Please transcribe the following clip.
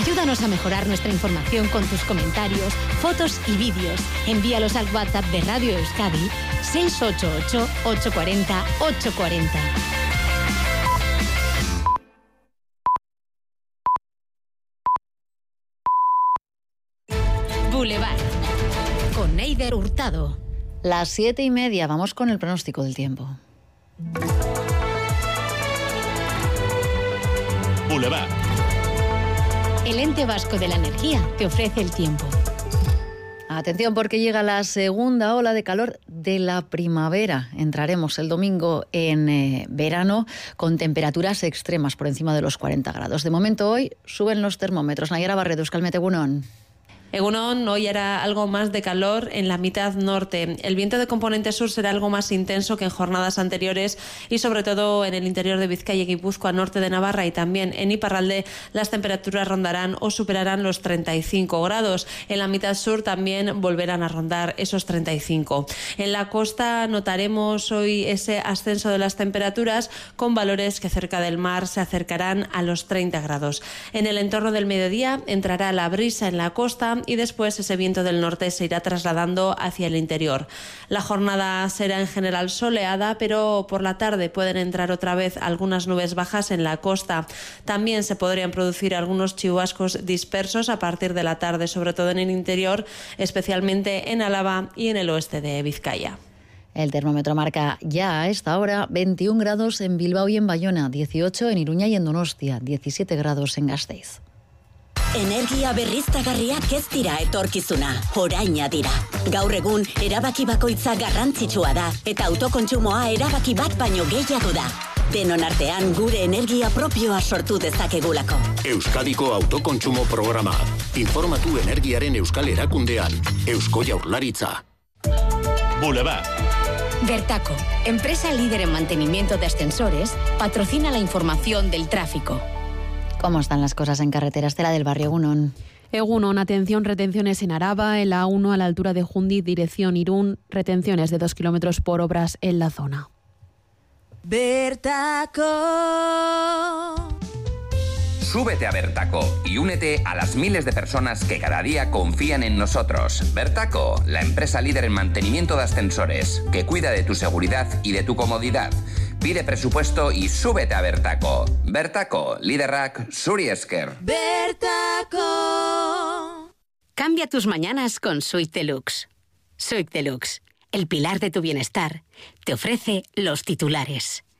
Ayúdanos a mejorar nuestra información con tus comentarios, fotos y vídeos. Envíalos al WhatsApp de Radio Euskadi 688 840 840. Boulevard con Neider Hurtado. Las 7:30, vamos con el pronóstico del tiempo. Boulevard. El ente vasco de la energía te ofrece el tiempo. Atención porque llega la segunda ola de calor de la primavera. Entraremos el domingo en verano con temperaturas extremas por encima de los 40 grados. De momento hoy suben los termómetros. Nayara Barredo, Euskalmet, Egunon. Egunon, hoy hará algo más de calor en la mitad norte. El viento de componente sur será algo más intenso que en jornadas anteriores y sobre todo en el interior de Vizcaya y Guipúzcoa, norte de Navarra y también en Iparralde las temperaturas rondarán o superarán los 35 grados. En la mitad sur también volverán a rondar esos 35. En la costa notaremos hoy ese ascenso de las temperaturas con valores que cerca del mar se acercarán a los 30 grados. En el entorno del mediodía entrará la brisa en la costa y después ese viento del norte se irá trasladando hacia el interior. La jornada será en general soleada, pero por la tarde pueden entrar otra vez algunas nubes bajas en la costa. También se podrían producir algunos chubascos dispersos a partir de la tarde, sobre todo en el interior, especialmente en Álava y en el oeste de Vizcaya. El termómetro marca ya a esta hora 21 grados en Bilbao y en Bayona, 18 en Iruña y en Donostia, 17 grados en Gasteiz. Energia berriztagarriak ez dira etorkizuna, oraina dira. Gaur egun, erabaki bakoitza garrantzitsua da, eta autokontsumoa erabaki bat baino gehiago da. Denon artean gure energia propioa sortu dezakegulako. Euskadiko autokontsumo programa. Informatu energiaren euskal erakundean. Eusko Jaurlaritza. Boulevard. Bertaco, empresa líder en mantenimiento de ascensores, patrocina la información del tráfico. ¿Cómo están las cosas en carretera? Estela del Barrio, Egunon. Egunon, atención, retenciones en Araba, en la A1 a la altura de Jundiz, dirección Irún, retenciones de 2 kilómetros por obras en la zona. Bertaco. Súbete a Bertaco y únete a las miles de personas que cada día confían en nosotros. Bertaco, la empresa líder en mantenimiento de ascensores, que cuida de tu seguridad y de tu comodidad. Pide presupuesto y súbete a Bertaco. Bertaco, liderrak zuri esker. Bertaco. Cambia tus mañanas con Suite Deluxe. Suite Deluxe, el pilar de tu bienestar, te ofrece los titulares.